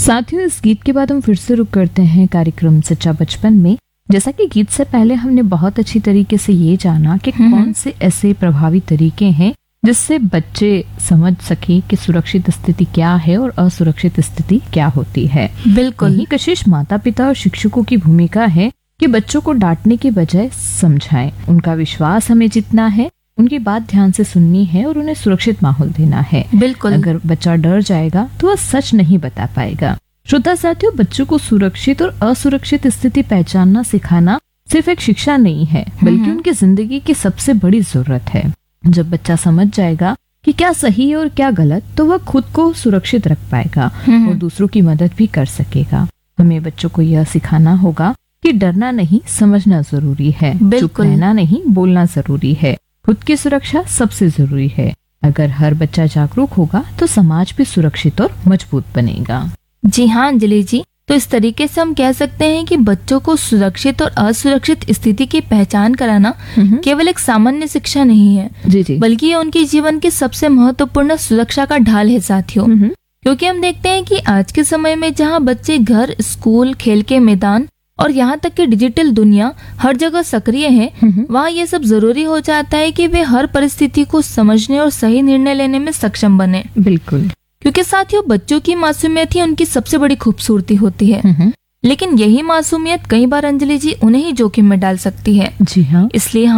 साथियों, इस गीत के बाद हम फिर से रुक करते हैं कार्यक्रम सच्चा बचपन में। जैसा कि गीत से पहले हमने बहुत अच्छी तरीके से ये जाना कि कौन से ऐसे प्रभावी तरीके हैं जिससे बच्चे समझ सके कि सुरक्षित स्थिति क्या है और असुरक्षित स्थिति क्या होती है। बिल्कुल। यही कशिश माता पिता और शिक्षकों की भूमिका है कि बच्चों को डांटने के बजाय समझाएं। उनका विश्वास हमें जीतना है, उनकी बात ध्यान से सुननी है और उन्हें सुरक्षित माहौल देना है। बिल्कुल। अगर बच्चा डर जाएगा तो वह सच नहीं बता पाएगा। श्रोता साथियों, बच्चों को सुरक्षित और असुरक्षित स्थिति पहचानना सिखाना सिर्फ एक शिक्षा नहीं है, बल्कि उनकी जिंदगी की सबसे बड़ी जरूरत है। जब बच्चा समझ जाएगा कि क्या सही है और क्या गलत, तो वह खुद को सुरक्षित रख पाएगा और दूसरों की मदद भी कर सकेगा। हमें बच्चों को यह सिखाना होगा कि डरना नहीं, समझना जरूरी है। चुप रहना नहीं, बोलना जरूरी है। खुद की सुरक्षा सबसे जरूरी है। अगर हर बच्चा जागरूक होगा तो समाज भी सुरक्षित और मजबूत बनेगा। जी हाँ अंजलि जी, तो इस तरीके से हम कह सकते हैं कि बच्चों को सुरक्षित और असुरक्षित स्थिति की पहचान कराना केवल एक सामान्य शिक्षा नहीं है, जी। बल्कि ये उनके जीवन की सबसे महत्वपूर्ण सुरक्षा का ढाल है साथियों। क्योंकि हम देखते हैं कि आज के समय में जहाँ बच्चे घर, स्कूल, खेल के मैदान और यहाँ तक कि डिजिटल दुनिया हर जगह सक्रिय है, वहाँ ये सब जरूरी हो जाता है कि वे हर परिस्थिति को समझने और सही निर्णय लेने में सक्षम बने। बिल्कुल। क्योंकि साथियों, बच्चों की मासूमियत ही उनकी सबसे बड़ी खूबसूरती होती है। लेकिन यही मासूमियत कई बार अंजलि जी उन्हें ही जोखिम में डाल सकती है। जी हाँ। इसलिए